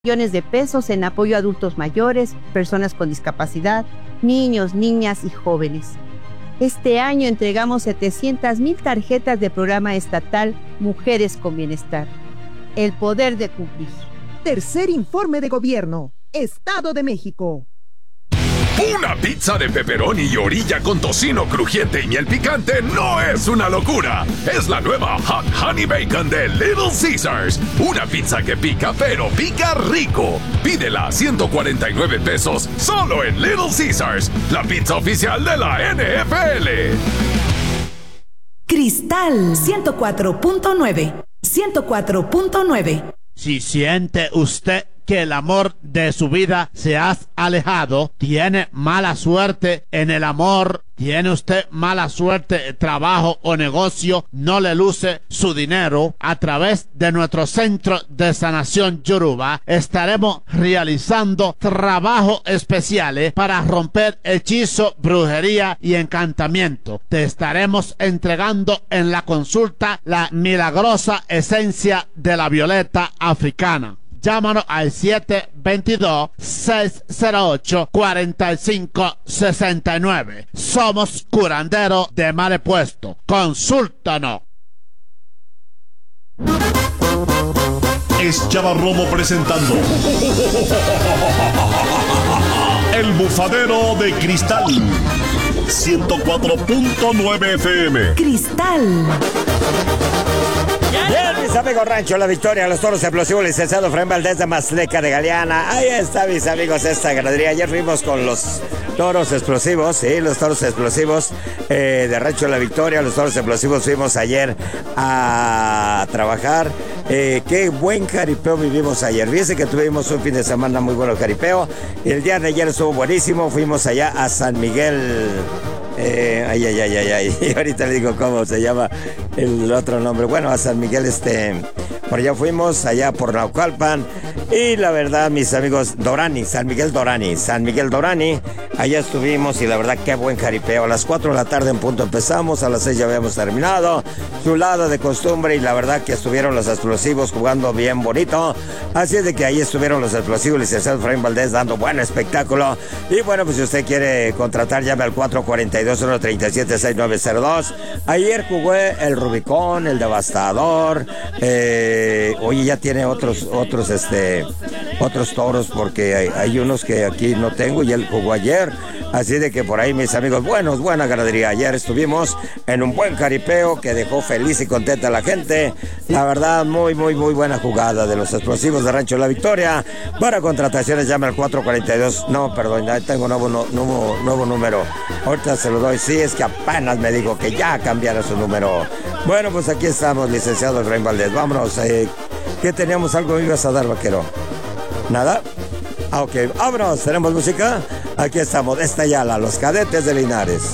millones de pesos en apoyo a adultos mayores, personas con discapacidad, niños, niñas y jóvenes. Este año entregamos 700,000 tarjetas de programa estatal Mujeres con Bienestar. El poder de cumplir. Tercer informe de gobierno, Estado de México. Una pizza de pepperoni y orilla con tocino crujiente y miel picante no es una locura. Es la nueva Hot Honey Bacon de Little Caesars. Una pizza que pica, pero pica rico. Pídela a 149 pesos solo en Little Caesars, la pizza oficial de la NFL. Cristal 104.9. 104.9. Si siente usted que el amor de su vida se ha alejado, tiene mala suerte en el amor, tiene usted mala suerte en trabajo o negocio, no le luce su dinero, a través de nuestro centro de sanación Yoruba estaremos realizando trabajos especiales para romper hechizo, brujería y encantamiento. Te estaremos entregando en la consulta la milagrosa esencia de la violeta africana. Llámanos al 722-608-4569. Somos curandero de mal puesto. Consúltanos. Es Chava Romo presentando El Bufadero de Cristal 104.9 FM. Cristal. Bien, mis amigos Rancho La Victoria, los toros explosivos, licenciado Efraín Valdés de Mazleca de Galeana. Ahí está, mis amigos, esta ganadería. Ayer fuimos con los toros explosivos, sí, los toros explosivos de Rancho La Victoria. Los toros explosivos fuimos ayer a trabajar. Qué buen jaripeo vivimos ayer. Fíjense que tuvimos un fin de semana muy bueno de jaripeo. El día de ayer estuvo buenísimo. Fuimos allá a San Miguel. Y ahorita le digo cómo se llama el otro nombre. Bueno, a San Miguel, por allá fuimos, allá por Naucalpan. Y la verdad, mis amigos, San Miguel Dorani, allá estuvimos y la verdad, qué buen jaripeo. A las 4 de la tarde en punto empezamos, a las 6 ya habíamos terminado. Chulada de costumbre y la verdad que estuvieron los explosivos jugando bien bonito. Así es de que ahí estuvieron los explosivos, licenciado Efraín Valdés, dando buen espectáculo. Y bueno, pues si usted quiere contratar, llame al 442-137-6902. Ayer jugué el Rubicón, el Devastador. Oye, ya tiene otros toros, porque hay unos que aquí no tengo y él jugó ayer. Así de que por ahí, mis amigos, buena ganadería. Ayer estuvimos en un buen jaripeo que dejó feliz y contenta a la gente. La verdad, muy buena jugada de los explosivos de Rancho La Victoria. Para contrataciones, llame al 442. No, perdón, ya tengo nuevo número. Ahorita se lo doy. Sí, es que apenas me dijo que ya cambiara su número. Bueno, pues aquí estamos, licenciado Efraín Valdés. Vámonos. ¿Qué teníamos? ¿Algo me ibas a dar, vaquero? ¿Nada? Ok, vámonos. ¿Tenemos música? Aquí estamos. Esta ya, los Cadetes de Linares.